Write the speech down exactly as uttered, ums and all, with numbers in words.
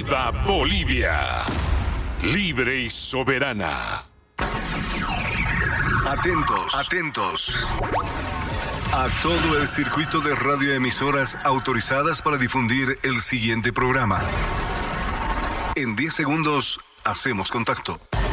¡Viva Bolivia! Libre y soberana. Atentos, atentos. A todo el circuito de radioemisoras autorizadas para difundir el siguiente programa. En diez segundos, hacemos contacto.